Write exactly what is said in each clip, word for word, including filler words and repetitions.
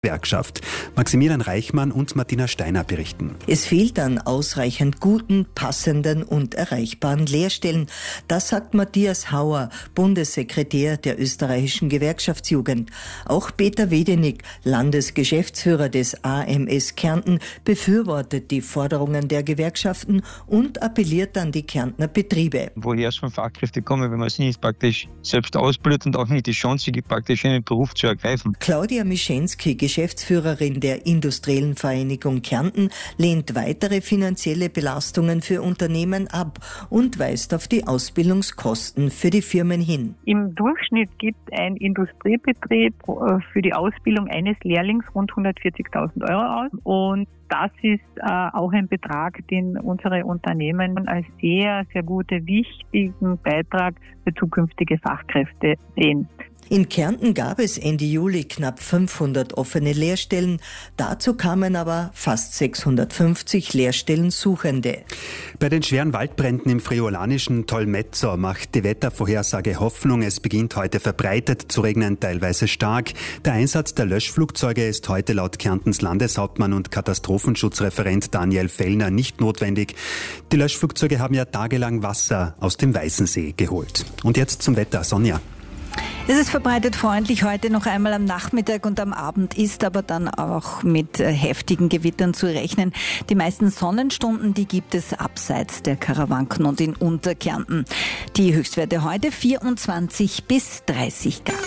Gewerkschaft. Maximilian Reichmann und Martina Steiner berichten. Es fehlt an ausreichend guten, passenden und erreichbaren Lehrstellen. Das sagt Matthias Hauer, Bundessekretär der österreichischen Gewerkschaftsjugend. Auch Peter Wedenig, Landesgeschäftsführer des A M S Kärnten, befürwortet die Forderungen der Gewerkschaften und appelliert an die Kärntner Betriebe. Woher schon Fachkräfte kommen, wenn man es nicht praktisch selbst ausbildet und auch nicht die Chance gibt, praktisch einen Beruf zu ergreifen. Claudia Mischenski, Geschäftsführerin der Industriellen Vereinigung Kärnten, lehnt weitere finanzielle Belastungen für Unternehmen ab und weist auf die Ausbildungskosten für die Firmen hin. Im Durchschnitt gibt ein Industriebetrieb für die Ausbildung eines Lehrlings rund hundertvierzigtausend Euro aus und das ist äh, auch ein Betrag, den unsere Unternehmen als sehr, sehr gute, wichtigen Beitrag für zukünftige Fachkräfte sehen. In Kärnten gab es Ende Juli knapp fünfhundert offene Lehrstellen. Dazu kamen aber fast sechshundertfünfzig Lehrstellensuchende. Bei den schweren Waldbränden im friolanischen Tolmezzo macht die Wettervorhersage Hoffnung. Es beginnt heute verbreitet zu regnen, teilweise stark. Der Einsatz der Löschflugzeuge ist heute laut Kärntens Landeshauptmann und Katastrophenschutzreferent Daniel Fellner nicht notwendig. Die Löschflugzeuge haben ja tagelang Wasser aus dem Weißensee geholt. Und jetzt zum Wetter. Sonja. Es ist verbreitet freundlich heute noch einmal am Nachmittag und am Abend, ist aber dann auch mit heftigen Gewittern zu rechnen. Die meisten Sonnenstunden, die gibt es abseits der Karawanken und in Unterkärnten. Die Höchstwerte heute vierundzwanzig bis dreißig Grad.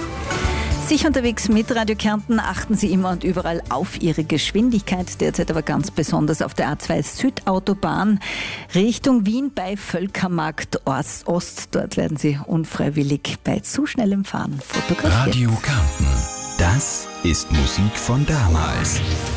Sich unterwegs mit Radio Kärnten, achten Sie immer und überall auf Ihre Geschwindigkeit, derzeit aber ganz besonders auf der A zwei Südautobahn Richtung Wien bei Völkermarkt Ost. Dort werden Sie unfreiwillig bei zu schnellem Fahren fotografiert. Radio Kärnten, das ist Musik von damals.